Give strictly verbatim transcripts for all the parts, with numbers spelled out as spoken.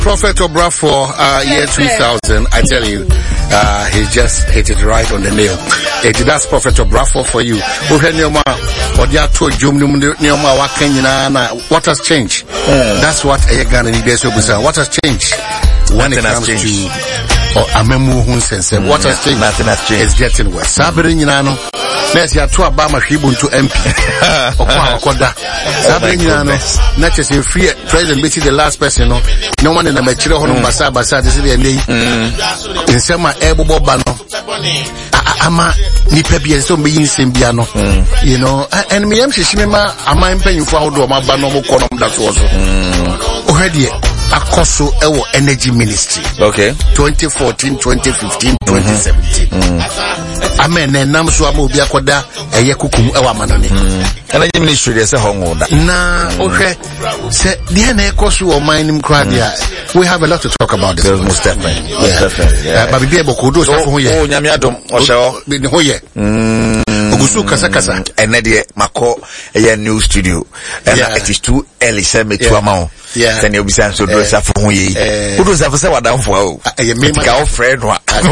Prophet Obrafour, uh, year two thousand, I tell you, uh, he just hit it right on the nail. It, that's Prophet Obrafour for you. What has changed? That's what Ayagana needs to be. What has changed? When it comes to or Amemu Hunsense, what has changed? Nothing has changed. It's getting worse. Sabrin Yano, let's hear to Obama Shibun to M P. Okoda. Sabrin Yano, not just in free President Bitty, the last person, no, no one in the Metro Home Basa Basa, this is the name. In Sama Ebo Bano, Ama Nipebi, so being Simbiano, you know, and me, I'm Shishima, am I paying for my Bano Konom, that's also already. Akoso Ewo Energy Ministry. Okay. twenty fourteen, twenty fifteen, twenty seventeen. Amen. And nam so amo bi akoda eye kukum ewa manone. Energy Ministry dey say hongo da. Na okay. Say dey na ekoso o mining crowd there. We have a lot to talk about this. Most definitely. Yeah. Most definitely. Yeah. But be able to do so for here. Oh, nyame adom. O se o. Be ho ye. Mm. Ogusu kasa kasa. Ene dey mako eye new studio. And it is too early say me to amount. Yeah. Then you'll be saying so do yourself for who ye. Who does have to say what down for? You mean my friend?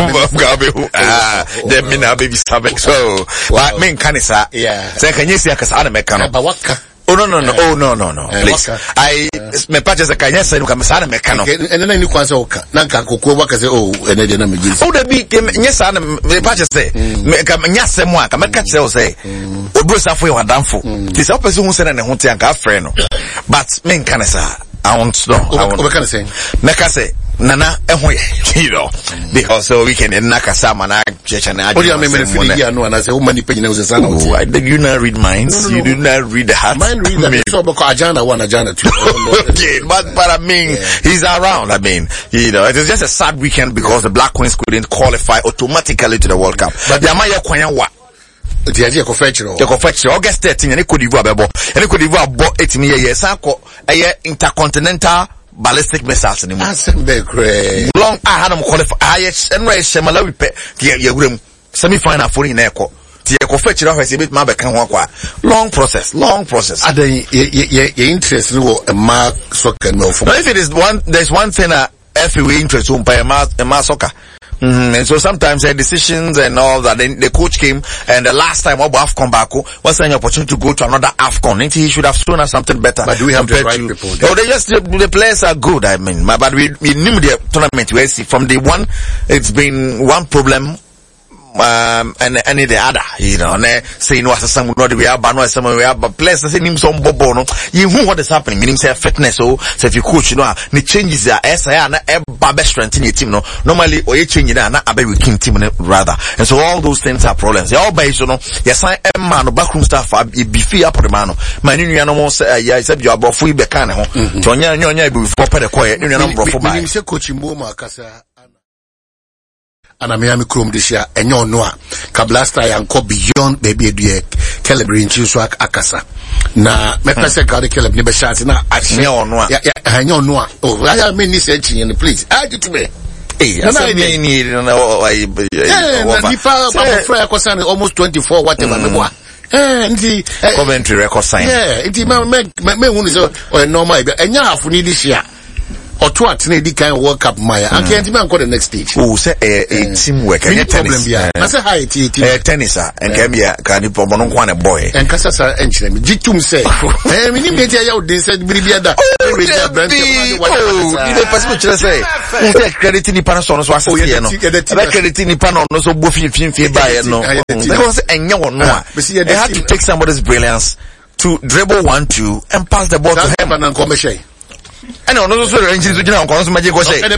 Ah, then me now baby stomach. So, but me canisa. Yeah. So can you see a casana mecano? Oh no no no! Oh no no no! Please, I me purchase a kanya say nuka mesana mecano. And then you can say oka. Nanka kuku waka say oh ene de na me gisi. Oh the big yes I me purchase say me ka nyase mo aka me ka say say odo safo e wadanfo. This person who say na ne ho te anka friend no. But me canisa. I want to know. I want to say. Make us say, Nana, you know, because so we can nakasa mana church and I. What do you mean? No, and I say, how many pages? Oh, I did you not read minds? No, no, no. You do not read the heart. Mine read that. So because Ajana one, Ajana two. Okay, but but I mean, yeah. He's around. I mean, you know, it is just a sad weekend because the Black Queens couldn't qualify automatically to the World Cup. But Yamaya Kwanya what? The idea of fetching. The confection August thirteenth, and it could evolve about, and it could evolve about eight years. A intercontinental ballistic missiles anymore. Long I had them qualify. I and Ray Shamalawi pet. Semi final for in echo. The confection has a bit more long process, long process. Are they interested in a mark soccer? No, if it is one, there's one thing that every interest in a mass soccer. Mm-hmm. And so sometimes their decisions and all that, then the coach came and the last time Obo AFCON back was an opportunity to go to another AFCON. And he should have shown us something better. But do we have the right people? Oh, they just, the, the players are good, I mean. But we, we knew the tournament, we see from the one, it's been one problem. Um, and any the other, you know, and saying what some not we have, but no some we have, but players say him some bobo no. You know what is happening? Meaning say fitness. So, so if you coach, you know, the changes there. S I R na a strength in your team. No, normally or you change that na a very weak team rather. And so all those things are problems. They all based, you know. Yes, I am man no backroom staff. Be free up the man. My new you know say yeah, said you are about free back kind of. So nya nya nya be for the quiet. You know, bro for by. Say coach Mboma kasa. And I'm Miami Chrome this year, and you know, Kablasta yanko beyond baby dear Caleb Rinchuswak Akasa. Na, me pese kari Caleb nibe shati na achi. Yeah, no, yeah, yeah, I know no. Oh, I mean this entry in the please. I do to me. Hey, I mean, you know, I, yeah, Nipa, my friend, was almost twenty-four, whatever, me boy. Eh, ndi Coventry record sign. Yeah, ndi me me me who is or normal. And ya for this year. Or two at the kind of World Cup Maya. I can't even go to the next stage. Oh, say a teamwork. Any problem here? I say hi to tennis, and came here. Can you put on one boy? And Casasa and Chim. Jitum say, and we need to tell you they said, Bribia. Oh, the person say, credit in the Panasonic was a year. Credit in the Panos of Buffy Fin by no. Because and you know, they had to take somebody's brilliance to dribble one, two, and pass the ball to him and commercial. I know, no, so engines to get on Consul Magic was say.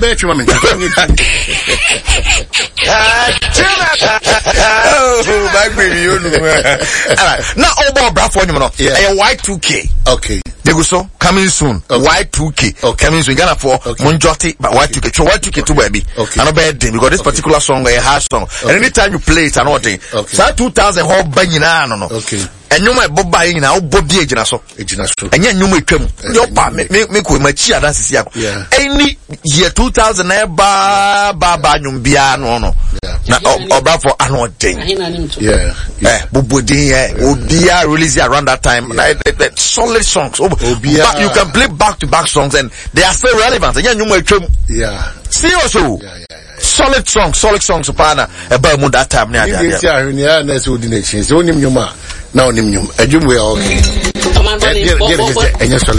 Oh, back baby, you know. Now, all about Bradford, you know, a Y two K. Okay. They go so, coming soon. Y two K. Okay. Coming soon. Ghana for Monjoti, but Y two K. So Y two K too, baby. Okay. And a bad thing, because this particular song, a hard song. And anytime you play it, another thing. Okay. So two thousand whole banging on, no. Okay. And you might buy in our body agent, so. And yet you may come. Your part, make me with my cheer dances here. Yeah. Any year two thousand, ba, ba, ba, no, no. Yeah. Na obra for annual thing. Yeah. Eh, Bubudi, yeah, Obia released around that time. Like, they, they, solid songs. Oh, Obia. you can play back to back songs and they are still relevant. Yeah. Seriously. Yeah, yeah, yeah. Solid songs, solid songs upana about mu that time. Yeah, yeah, yeah. Yeah, that's what the next is. Only Nyuma. Now, Nim, a Jum, we are okay.